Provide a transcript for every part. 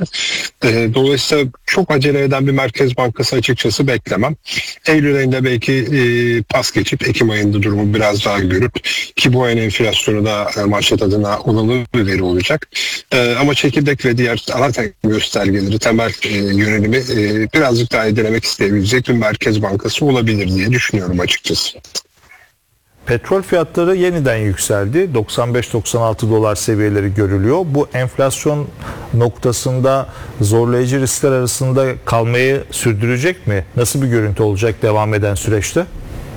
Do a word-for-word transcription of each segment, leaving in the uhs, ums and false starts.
E, dolayısıyla çok acele eden bir Merkez Bankası açıkçası beklemem. Eylül ayında belki e, pas geçip Ekim ayında durumu biraz daha görüp ki bu ayın enflasyonu da e, manşet adına olumlu bir veri olacak. E, ama çekirdek ve diğer ana göstergeleri, temel e, yönelimi e, birazcık daha irdelemek isteyebilecek bir Merkez Bankası olabilir diye düşünüyorum açıkçası. Petrol fiyatları yeniden yükseldi. doksan beş doksan altı dolar seviyeleri görülüyor. Bu enflasyon noktasında zorlayıcı riskler arasında kalmayı sürdürecek mi? Nasıl bir görüntü olacak devam eden süreçte?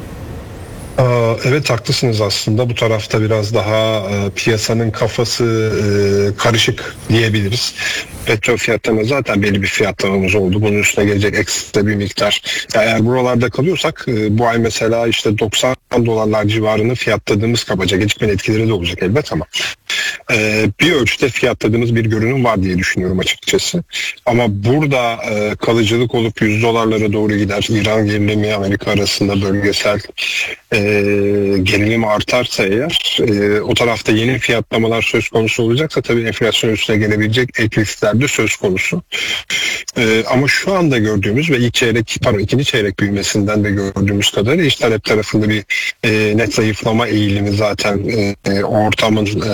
Evet, haklısınız aslında. Bu tarafta biraz daha e, piyasanın kafası e, karışık diyebiliriz. Petrol fiyatlarına zaten belli bir fiyatlamamız oldu. Bunun üstüne gelecek ekstra bir miktar. Yani eğer buralarda kalıyorsak e, bu ay mesela işte doksan dolarlar civarını fiyatladığımız, kabaca gecikmeli etkileri de olacak elbet ama e, bir ölçüde fiyatladığımız bir görünüm var diye düşünüyorum açıkçası. Ama burada e, kalıcılık olup yüz dolarlara doğru gider. İran gerilimi, Amerika arasında bölgesel e, gerilim artarsa eğer e, o tarafta yeni fiyatlamalar söz konusu olacaksa tabii enflasyon üstüne gelebilecek ek riskler de söz konusu. E, ama şu anda gördüğümüz ve ilk çeyrek, pardon ikinci çeyrek büyümesinden de gördüğümüz kadarıyla iş talep tarafında bir e, net zayıflama eğilimi zaten e, ortamın e,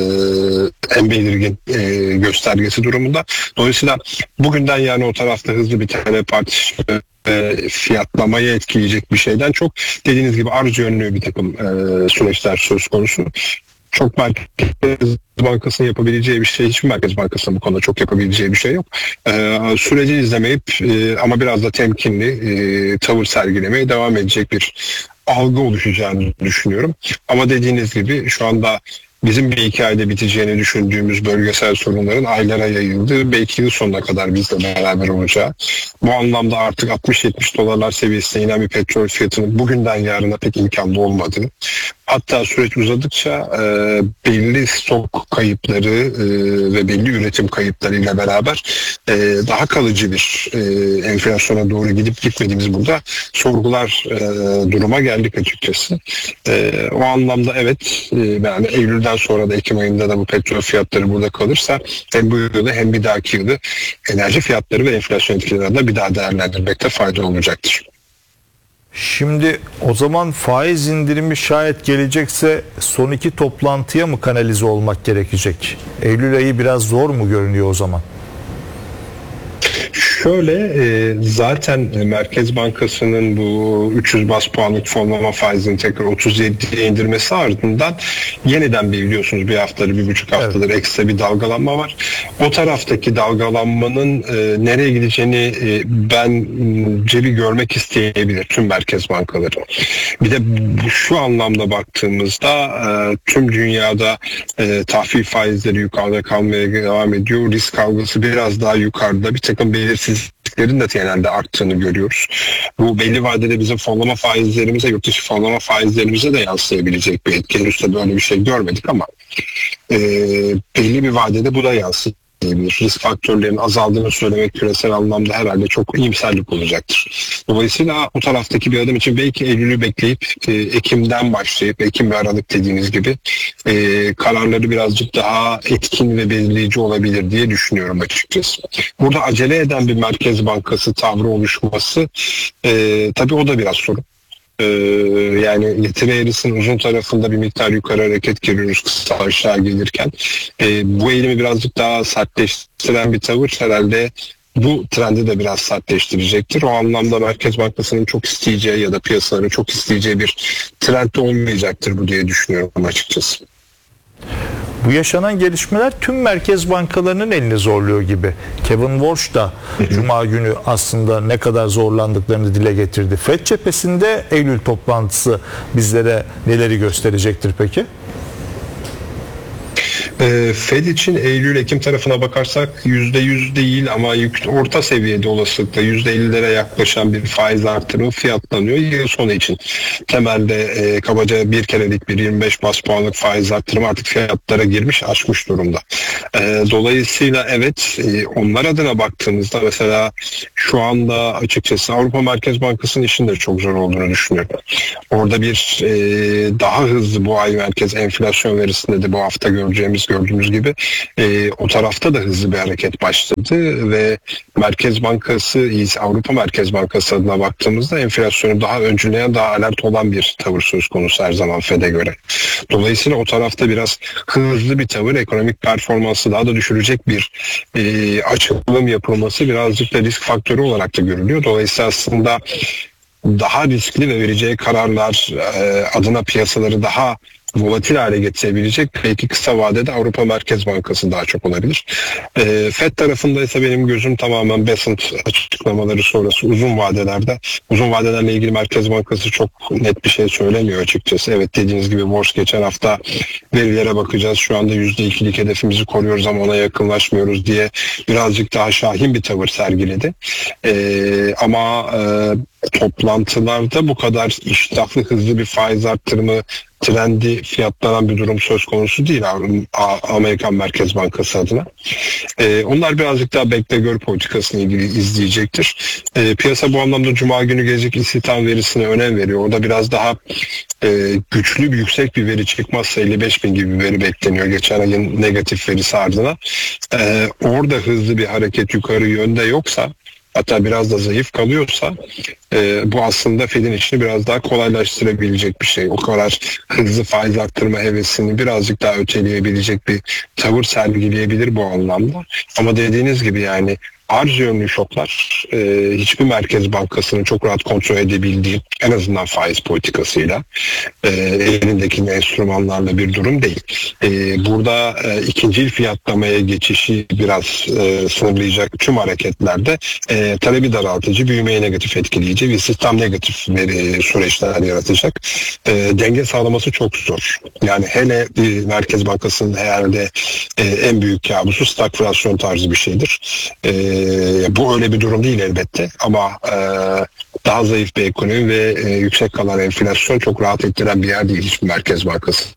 en belirgin e, göstergesi durumunda. Dolayısıyla bugünden yani o tarafta hızlı bir talep artışı e, fiyatlamayı etkileyecek bir şeyden çok dediğiniz gibi arz yönlü bir takım e, süreçler söz konusu. Çok Merkez Bankası'nın yapabileceği bir şey, hiçbir Merkez Bankası'nın bu konuda çok yapabileceği bir şey yok. Ee, süreci izlemeyip e, ama biraz da temkinli e, tavır sergilemeye devam edecek bir algı oluşacağını düşünüyorum. Ama dediğiniz gibi şu anda bizim bir iki ayda biteceğini düşündüğümüz bölgesel sorunların aylara yayıldığı, belki yıl sonuna kadar bizle beraber olacağı. Bu anlamda artık altmış yetmiş dolarlar seviyesine inen bir petrol fiyatının bugünden yarına pek imkanlı olmadığını, hatta süreç uzadıkça e, belli stok kayıpları e, ve belli üretim kayıplarıyla beraber e, daha kalıcı bir e, enflasyona doğru gidip gitmediğimiz burada sorgular e, duruma geldik açıkçası. E, o anlamda evet, e, yani Eylül'den sonra da Ekim ayında da bu petrol fiyatları burada kalırsa hem bu yılı hem bir dahaki yılı enerji fiyatları ve enflasyon etkilerinde bir daha değerlendirmekte fayda olacaktır. Şimdi o zaman faiz indirimi şayet gelecekse son iki toplantıya mı kanalize olmak gerekecek? Eylül ayı biraz zor mu görünüyor o zaman? Şöyle e, zaten Merkez Bankası'nın bu üç yüz baz puanlık fonlama faizini tekrar otuz yediye indirmesi ardından yeniden bir biliyorsunuz bir haftadır bir buçuk haftadır evet. ekstra bir dalgalanma var. O taraftaki dalgalanmanın e, nereye gideceğini e, bence bir görmek isteyebilir tüm merkez bankaları. Bir de bu, şu anlamda baktığımızda e, tüm dünyada e, tahvil faizleri yukarıda kalmaya devam ediyor. Risk algısı biraz daha yukarıda, bir takım belirsizliklerin de genelde arttığını görüyoruz. Bu belli vadede bizim fonlama faizlerimize, yurt dışı fonlama faizlerimize de yansıyabilecek bir etki. Henüz böyle bir şey görmedik ama e, belli bir vadede bu da yansıyabilir. Risk faktörlerinin azaldığını söylemek küresel anlamda herhalde çok iyimserlik olacaktır. Dolayısıyla o taraftaki bir adım için belki Eylül'ü bekleyip e, Ekim'den başlayıp Ekim ve Aralık dediğiniz gibi e, kararları birazcık daha etkin ve belirleyici olabilir diye düşünüyorum açıkçası. Burada acele eden bir Merkez Bankası tavrı oluşması e, tabii o da biraz sorun. Ee, yani getiri eğrisinin uzun tarafında bir miktar yukarı hareket görüyoruz kısa aşağı gelirken. Ee, bu eğilimi birazcık daha sertleştiren bir tavır herhalde bu trendi de biraz sertleştirecektir. O anlamda Merkez Bankası'nın çok isteyeceği ya da piyasaların çok isteyeceği bir trend de olmayacaktır bu diye düşünüyorum açıkçası. Bu yaşanan gelişmeler tüm merkez bankalarının elini zorluyor gibi. Kevin Walsh da Cuma günü aslında ne kadar zorlandıklarını dile getirdi. Fed cephesinde Eylül toplantısı bizlere neleri gösterecektir peki? E, Fed için Eylül-Ekim tarafına bakarsak yüzde yüz değil ama orta seviyede olasılıkla yüzde ellilere yaklaşan bir faiz artırımı fiyatlanıyor yıl sonu için. Temelde e, kabaca bir kerelik bir yirmi beş baz puanlık faiz artırımı artık fiyatlara girmiş, aşmış durumda. E, dolayısıyla evet, e, onlar adına baktığımızda mesela şu anda açıkçası Avrupa Merkez Bankası'nın işinin de çok zor olduğunu düşünüyorum. Orada bir e, daha hızlı bu ay merkez enflasyon verisinde de bu hafta göreceğimiz gördüğümüz gibi e, o tarafta da hızlı bir hareket başladı ve Merkez Bankası, Avrupa Merkez Bankası adına baktığımızda enflasyonu daha öncüleyen, daha alert olan bir tavır söz konusu her zaman Fed'e göre. Dolayısıyla o tarafta biraz hızlı bir tavır, ekonomik performansı daha da düşürecek bir e, açılım yapılması birazcık da risk faktörü olarak da görülüyor. Dolayısıyla aslında daha riskli ve vereceği kararlar e, adına piyasaları daha volatil hale getirebilecek belki kısa vadede Avrupa Merkez Bankası daha çok olabilir. E, Fed tarafında ise benim gözüm tamamen Bessent açıklamaları sonrası uzun vadelerde. Uzun vadelerle ilgili Merkez Bankası çok net bir şey söylemiyor açıkçası. Evet, dediğiniz gibi borç geçen hafta verilere bakacağız. Şu anda yüzde ikilik hedefimizi koruyoruz ama ona yakınlaşmıyoruz diye birazcık daha şahin bir tavır sergiledi. E, ama e, toplantılarda bu kadar iştahlı hızlı bir faiz arttırımı trendi fiyatlanan bir durum söz konusu değil Amerikan Merkez Bankası adına. Ee, onlar birazcık daha bekle gör politikasını ilgili izleyecektir. Ee, piyasa bu anlamda Cuma günü gelecek istihdam verisine önem veriyor. Orada biraz daha e, güçlü bir yüksek bir veri çıkmazsa elli beş bin gibi bir veri bekleniyor geçen ayın negatif verisi ardına. Ee, orada hızlı bir hareket yukarı yönde yoksa, hatta biraz da zayıf kalıyorsa e, bu aslında Fed'in işini biraz daha kolaylaştırabilecek bir şey. O kadar hızlı faiz arttırma hevesini birazcık daha öteleyebilecek bir tavır sergileyebilir bu anlamda. Ama dediğiniz gibi yani arz yönlü şoklar e, hiçbir merkez bankasının çok rahat kontrol edebildiği, en azından faiz politikasıyla e, elindeki enstrümanlarla bir durum değil. E, burada e, ikincil fiyatlamaya geçişi biraz e, sınırlayacak tüm hareketlerde e, talebi daraltıcı, büyümeyi negatif etkileyici ve sistem negatif veri, süreçler yaratacak. E, denge sağlaması çok zor. Yani hele bir Merkez Bankası'nın herhalde e, en büyük kabusu stagflasyon tarzı bir şeydir. E, bu öyle bir durum değil elbette ama e, daha zayıf bir ekonomi ve e, yüksek kalan enflasyon çok rahat ettiren bir yer değil hiçbir Merkez Bankası.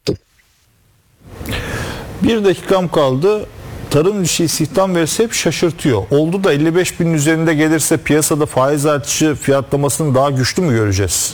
Bir dakikam kaldı. Tarım dışı istihdam verisi hep şaşırtıyor. Oldu da elli beş binin üzerinde gelirse piyasada faiz artışı fiyatlamasını daha güçlü mü göreceğiz?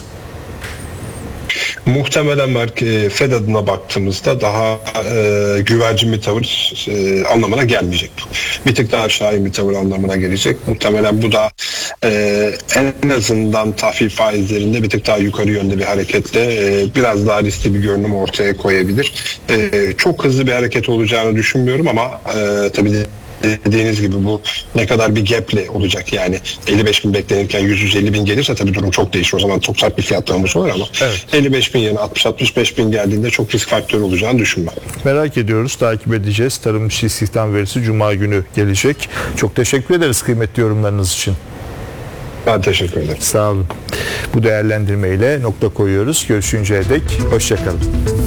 Muhtemelen Fed adına baktığımızda daha e, güvercin bir tavır e, anlamına gelmeyecek. Bir tık daha aşağı bir tavır anlamına gelecek. Muhtemelen bu da e, en azından tahvil faizlerinde bir tık daha yukarı yönde bir hareketle e, biraz daha riskli bir görünüm ortaya koyabilir. E, çok hızlı bir hareket olacağını düşünmüyorum ama e, tabii de dediğiniz gibi bu ne kadar bir gap'le olacak yani elli beş bin beklenirken yüz yüz elli bin gelirse tabii durum çok değişir. O zaman çok sert bir fiyatlaması olur ama evet. elli beş bin yerine altmış altmış beş bin geldiğinde çok risk faktörü olacağını düşünmem. Merak ediyoruz, takip edeceğiz. Tarım dışı istihdam verisi Cuma günü gelecek. Çok teşekkür ederiz kıymetli yorumlarınız için. Ben teşekkür ederim. Sağ olun. Bu değerlendirmeyle nokta koyuyoruz. Görüşünceye dek hoşça kalın.